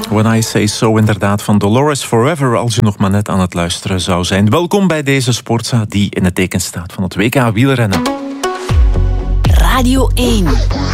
When I Say So, inderdaad, van Dolores Forever, als u nog maar net aan het luisteren zou zijn. Welkom bij deze Sportza die in het teken staat van het WK wielrennen. Radio 1.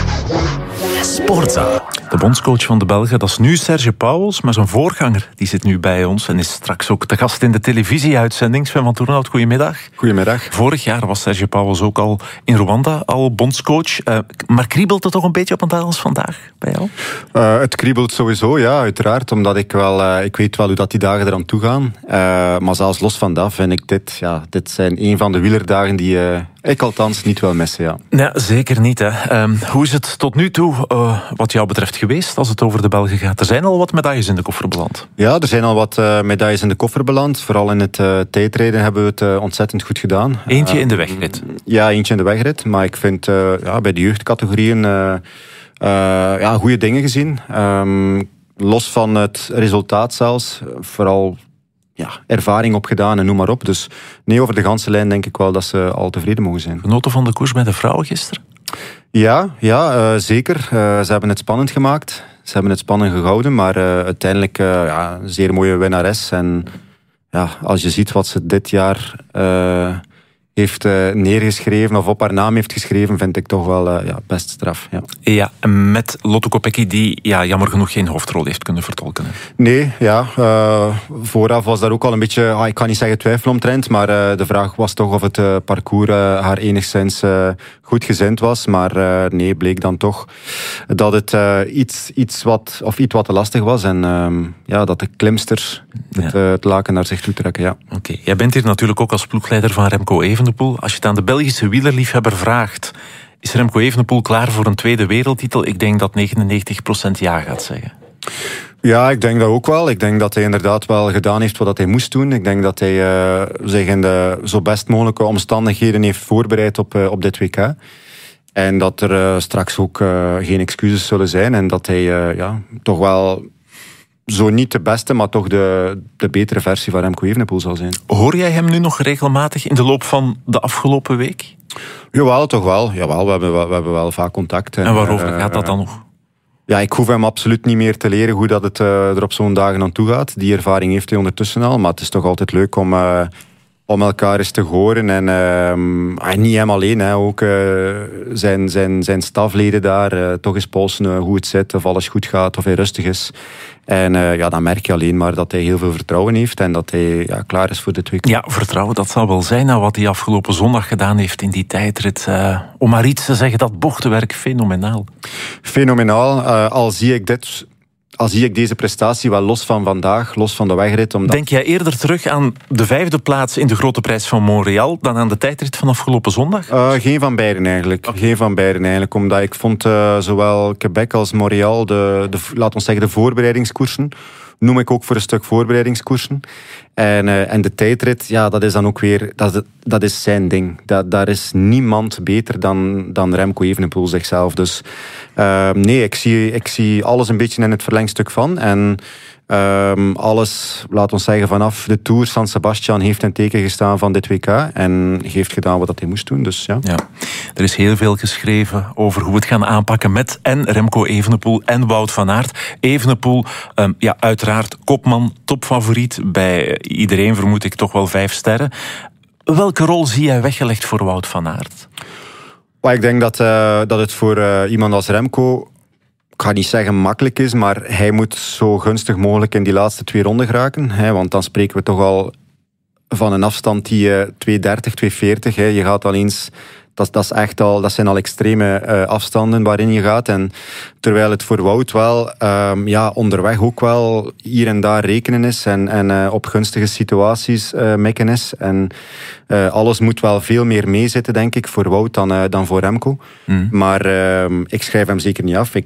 Sportza. De bondscoach van de Belgen, dat is nu Serge Pauwels, maar zijn voorganger die zit nu bij ons en is straks ook te gast in de televisieuitzending. Sven van Toornhout, goedemiddag. Goedemiddag. Vorig jaar was Serge Pauwels ook al in Rwanda, al bondscoach. Maar kriebelt het toch een beetje op een dag als vandaag bij jou? Het kriebelt sowieso, ja, uiteraard. Omdat ik weet wel hoe dat die dagen eraan toe gaan. Maar zelfs los van dat vind ik dit zijn een van de wielerdagen die ik althans niet wil missen. Ja. Ja, zeker niet. Hè. Hoe is het tot nu toe wat jou betreft geweest als het over de Belgen gaat? Er zijn al wat medailles in de koffer beland. Ja, er zijn al wat medailles in de koffer beland. Vooral in het tijdrijden hebben we het ontzettend goed gedaan. Eentje in de wegrit. Ja, eentje in de wegrit. Maar ik vind bij de jeugdcategorieën goede dingen gezien. Los van het resultaat zelfs. Vooral ervaring opgedaan en noem maar op. Dus nee, over de ganse lijn denk ik wel dat ze al tevreden mogen zijn. Genoten van de koers bij de vrouwen gisteren? Ja, zeker. Ze hebben het spannend gemaakt. Ze hebben het spannend gehouden, maar uiteindelijk een zeer mooie winnares. En als je ziet wat ze dit jaar heeft neergeschreven of op haar naam heeft geschreven, vind ik toch wel best straf. Ja, met Lotto Kopecky die jammer genoeg geen hoofdrol heeft kunnen vertolken. Hè? Nee, vooraf was daar ook al een beetje, ik kan niet zeggen twijfel omtrent, maar de vraag was toch of het parcours haar enigszins goed gezind was. Maar nee, bleek dan toch dat het iets wat te lastig was en dat de klimsters het laken naar zich toe trekken. Ja. Oké. Jij bent hier natuurlijk ook als ploegleider van Remco Evenepoel. Als je het aan de Belgische wielerliefhebber vraagt, is Remco Evenepoel klaar voor een tweede wereldtitel? Ik denk dat 99% ja gaat zeggen. Ja, ik denk dat ook wel. Ik denk dat hij inderdaad wel gedaan heeft wat hij moest doen. Ik denk dat hij zich in de zo best mogelijke omstandigheden heeft voorbereid op dit WK. En dat er straks ook geen excuses zullen zijn. En dat hij toch wel zo niet de beste, maar toch de betere versie van Remco Evenepoel zal zijn. Hoor jij hem nu nog regelmatig in de loop van de afgelopen week? Jawel, toch wel. Jawel, we hebben wel vaak contact. En waarover gaat dat dan nog? Ja, ik hoef hem absoluut niet meer te leren hoe dat het er op zo'n dagen aan toe gaat. Die ervaring heeft hij ondertussen al, maar het is toch altijd leuk om elkaar eens te horen. En niet hem alleen, ook zijn stafleden daar. Toch eens polsen hoe het zit, of alles goed gaat, of hij rustig is. En dan merk je alleen maar dat hij heel veel vertrouwen heeft en dat hij klaar is voor dit week. Ja, vertrouwen, dat zal wel zijn na wat hij afgelopen zondag gedaan heeft in die tijdrit. Om maar iets te zeggen, dat bochtenwerk, fenomenaal. Fenomenaal. Al zie ik deze prestatie wel los van vandaag, los van de wegrit. Denk jij eerder terug aan de 5e plaats in de Grote Prijs van Montreal dan aan de tijdrit van afgelopen zondag? Geen van beiden eigenlijk. Okay. Geen van beiden eigenlijk, omdat ik vond zowel Quebec als Montreal, laten we zeggen de voorbereidingskoersen, noem ik ook voor een stuk voorbereidingskoersen. En de tijdrit, dat is dan ook weer, dat is zijn ding. Daar is niemand beter dan Remco Evenepoel zichzelf. Dus nee, ik zie alles een beetje in het verlengstuk van. En alles, laten we zeggen, vanaf de Tour San Sebastian heeft een teken gestaan van dit WK. En heeft gedaan wat hij moest doen. Dus, ja. Er is heel veel geschreven over hoe we het gaan aanpakken met en Remco Evenepoel en Wout van Aert. Evenepoel, uiteraard kopman, topfavoriet. Bij iedereen vermoed ik toch wel 5 sterren. Welke rol zie jij weggelegd voor Wout van Aert? Ik denk dat het voor iemand als Remco, ik ga niet zeggen makkelijk is, maar hij moet zo gunstig mogelijk in die laatste 2 ronden geraken. Want dan spreken we toch al van een afstand die 2:30, 2:40. Je gaat al eens. Dat zijn al extreme afstanden waarin je gaat. En terwijl het voor Wout wel onderweg ook wel hier en daar rekenen is en op gunstige situaties mikken is. En alles moet wel veel meer meezitten, denk ik, voor Wout dan voor Remco. Maar ik schrijf hem zeker niet af.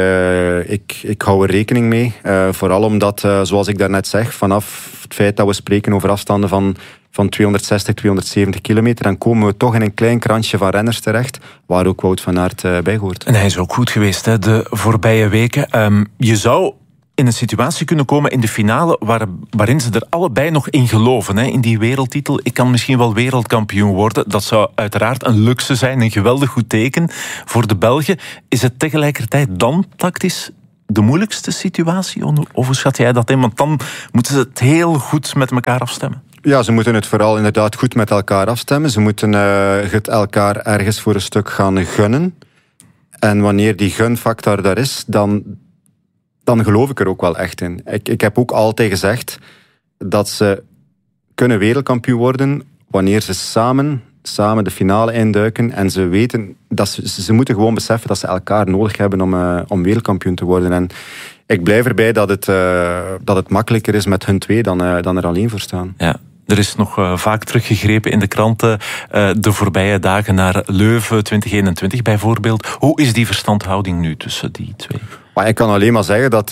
Ik hou er rekening mee. Vooral omdat, zoals ik daarnet zeg, vanaf het feit dat we spreken over afstanden van 260, 270 kilometer, dan komen we toch in een klein krantje van renners terecht, waar ook Wout van Aert bij hoort. En hij is ook goed geweest, hè, de voorbije weken. Je zou in een situatie kunnen komen in de finale waarin ze er allebei nog in geloven, hè, in die wereldtitel. Ik kan misschien wel wereldkampioen worden. Dat zou uiteraard een luxe zijn, een geweldig goed teken voor de Belgen. Is het tegelijkertijd dan tactisch de moeilijkste situatie? Of hoe schat jij dat in? Want dan moeten ze het heel goed met elkaar afstemmen. Ja, ze moeten het vooral inderdaad goed met elkaar afstemmen. Ze moeten het elkaar ergens voor een stuk gaan gunnen. En wanneer die gunfactor daar is, dan geloof ik er ook wel echt in. Ik heb ook altijd gezegd dat ze kunnen wereldkampioen worden wanneer ze samen de finale induiken. En ze weten dat ze moeten gewoon beseffen dat ze elkaar nodig hebben om wereldkampioen te worden. En ik blijf erbij dat het makkelijker is met hun twee dan er alleen voor staan. Ja. Er is nog vaak teruggegrepen in de kranten de voorbije dagen naar Leuven 2021 bijvoorbeeld. Hoe is die verstandhouding nu tussen die twee? Maar ik kan alleen maar zeggen dat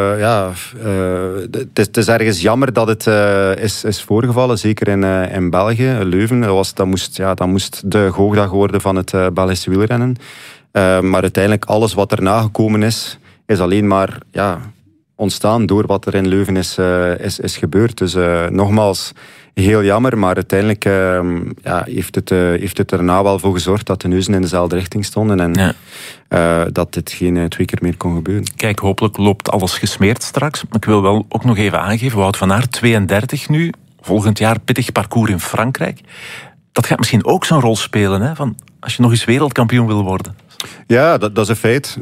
het is ergens jammer dat het is voorgevallen, zeker in België, Leuven. Dat moest de hoogdag worden van het Belgische wielrennen. Maar uiteindelijk alles wat erna gekomen is alleen maar ontstaan door wat er in Leuven is gebeurd. Dus nogmaals, heel jammer, maar uiteindelijk heeft het erna wel voor gezorgd dat de neuzen in dezelfde richting stonden en dat dit geen 2 keer meer kon gebeuren. Kijk, hopelijk loopt alles gesmeerd straks. Ik wil wel ook nog even aangeven, Wout van Aert, 32 nu, volgend jaar pittig parcours in Frankrijk. Dat gaat misschien ook zo'n rol spelen, hè? Van als je nog eens wereldkampioen wil worden. Ja, dat is een feit.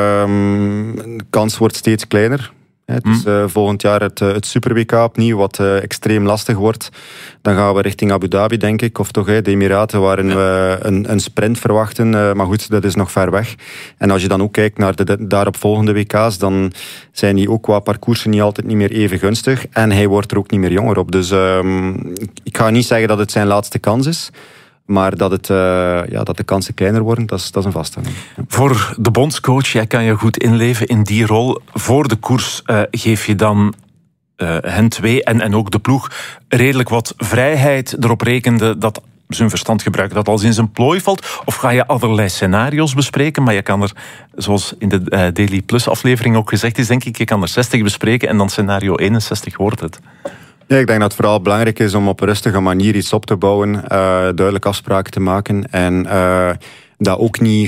De kans wordt steeds kleiner. Het is volgend jaar het Super WK opnieuw, wat extreem lastig wordt. Dan gaan we richting Abu Dhabi, denk ik. Of toch de Emiraten, waarin we een sprint verwachten. Maar goed, dat is nog ver weg. En als je dan ook kijkt naar de daaropvolgende WK's, dan zijn die ook qua parcoursen niet meer even gunstig. En hij wordt er ook niet meer jonger op. Dus ik ga niet zeggen dat het zijn laatste kans is. Maar dat de kansen kleiner worden, dat is een vaststelling. Ja. Voor de bondscoach, jij kan je goed inleven in die rol. Voor de koers geef je dan hen twee en ook de ploeg redelijk wat vrijheid. Erop rekende dat zijn verstand gebruiken dat als in zijn plooi valt. Of ga je allerlei scenario's bespreken, maar je kan er, zoals in de Daily Plus aflevering ook gezegd is, denk ik, je kan er 60 bespreken en dan scenario 61 wordt het. Ja, ik denk dat het vooral belangrijk is om op een rustige manier iets op te bouwen, duidelijk afspraken te maken en dat ook niet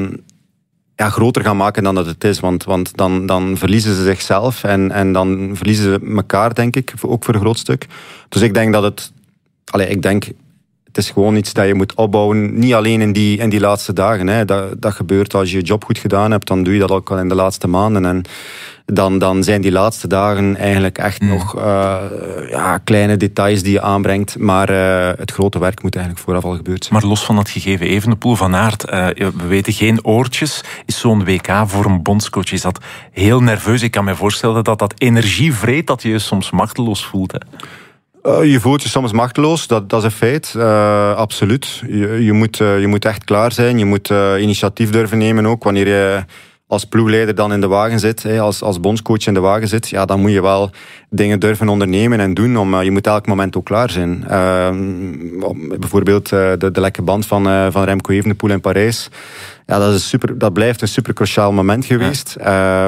groter gaan maken dan dat het is, want dan verliezen ze zichzelf en dan verliezen ze elkaar, denk ik, ook voor een groot stuk. Dus ik denk dat het is gewoon iets dat je moet opbouwen, niet alleen in die laatste dagen. Hè. Dat gebeurt als je je job goed gedaan hebt, dan doe je dat ook al in de laatste maanden en dan zijn die laatste dagen eigenlijk echt nog kleine details die je aanbrengt. Maar het grote werk moet eigenlijk vooraf al gebeurd zijn. Maar los van dat gegeven Evenepoel, Van Aert, we weten geen oortjes. Is zo'n WK voor een bondscoach, is dat heel nerveus? Ik kan me voorstellen dat energie vreet, dat je je soms machteloos voelt. Hè? Je voelt je soms machteloos, dat is een feit. Absoluut. Je moet echt klaar zijn. Je moet initiatief durven nemen ook. Wanneer je als ploegleider dan in de wagen zit, als bondscoach in de wagen zit, dan moet je wel dingen durven ondernemen en doen. Je moet elk moment ook klaar zijn. Bijvoorbeeld de lekke band van Remco Evenepoel in Parijs. Ja, dat blijft een super cruciaal moment geweest. Ja.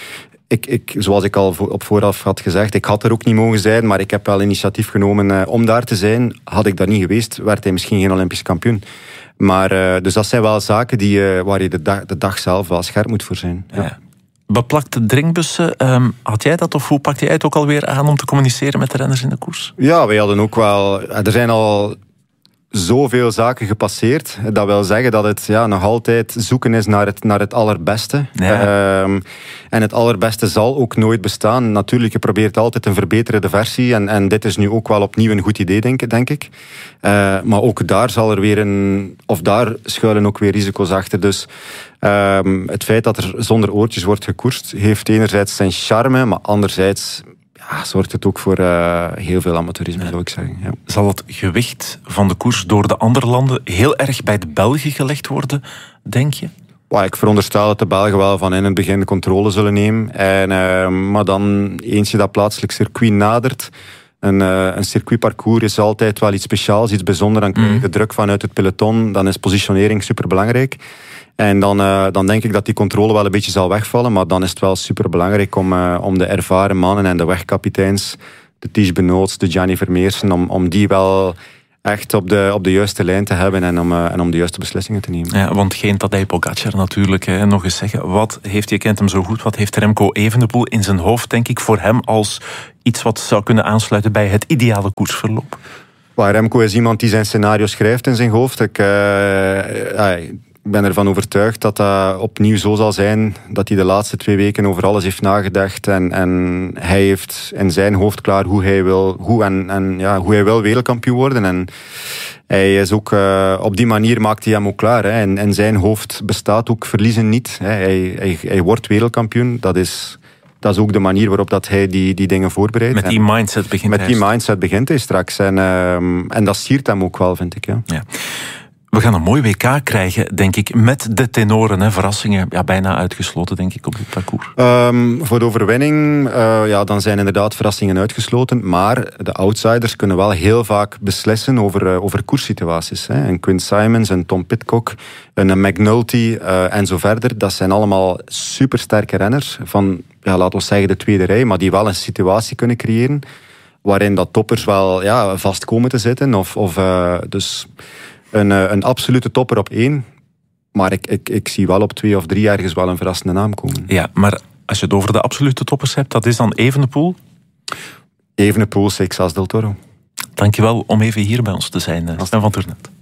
Zoals ik al op vooraf had gezegd, ik had er ook niet mogen zijn, maar ik heb wel initiatief genomen om daar te zijn. Had ik daar niet geweest, werd hij misschien geen Olympisch kampioen. Maar dus dat zijn wel zaken waar je de dag zelf wel scherp moet voor zijn. Ja. Ja. Beplakte drinkbussen, had jij dat of hoe pakte jij het ook alweer aan om te communiceren met de renners in de koers? Ja, wij hadden ook wel... Er zijn al zoveel zaken gepasseerd. Dat wil zeggen dat het nog altijd zoeken is naar het allerbeste. Ja. En het allerbeste zal ook nooit bestaan. Natuurlijk, je probeert altijd een verbeterde versie. En dit is nu ook wel opnieuw een goed idee, denk ik. Maar ook daar daar schuilen ook weer risico's achter. Dus het feit dat er zonder oortjes wordt gekoerst, heeft enerzijds zijn charme, maar anderzijds zorgt het ook voor heel veel amateurisme, zou ik zeggen. Ja. Zal het gewicht van de koers door de andere landen heel erg bij de Belgen gelegd worden, denk je? Ik veronderstel dat de Belgen wel van in het begin de controle zullen nemen. Maar dan, eens je dat plaatselijk circuit nadert, een circuitparcours is altijd wel iets speciaals, iets bijzonders. Dan krijg je de druk vanuit het peloton, dan is positionering superbelangrijk. En dan denk ik dat die controle wel een beetje zal wegvallen, maar dan is het wel superbelangrijk om de ervaren mannen en de wegkapiteins, de Ties Benoots, de Gianni Vermeersen, om die wel echt op de juiste lijn te hebben en om de juiste beslissingen te nemen. Ja, want geen Tadej Pogacar natuurlijk. Hè. Nog eens zeggen, je kent hem zo goed, wat heeft Remco Evenepoel in zijn hoofd, denk ik, voor hem als iets wat zou kunnen aansluiten bij het ideale koersverloop? Remco is iemand die zijn scenario schrijft in zijn hoofd. Ik ben ervan overtuigd dat dat opnieuw zo zal zijn, dat hij de laatste 2 weken over alles heeft nagedacht en hij heeft in zijn hoofd klaar hoe hij wil wereldkampioen worden. En hij is ook, op die manier maakt hij hem ook klaar. Hè. En in zijn hoofd bestaat ook verliezen niet. Hè. Hij wordt wereldkampioen. Dat is ook de manier waarop dat hij die dingen voorbereidt. Met die mindset begint hij straks. En dat siert hem ook wel, vind ik. Ja. We gaan een mooi WK krijgen, denk ik, met de tenoren. Hè. Verrassingen bijna uitgesloten, denk ik, op dit parcours. Voor de overwinning, dan zijn inderdaad verrassingen uitgesloten. Maar de outsiders kunnen wel heel vaak beslissen over koerssituaties. Hè. En Quinn Simmons, en Tom Pidcock, en McNulty en zo verder. Dat zijn allemaal supersterke renners van, laten we zeggen, de tweede rij. Maar die wel een situatie kunnen creëren waarin dat toppers wel vast komen te zitten. Dus een absolute topper op 1. Maar ik zie wel op 2 of 3 ergens wel een verrassende naam komen. Ja, maar als je het over de absolute toppers hebt, dat is dan Evenepoel? Evenepoel, Seixas del Toro. Dankjewel om even hier bij ons te zijn, Sven van Toornet.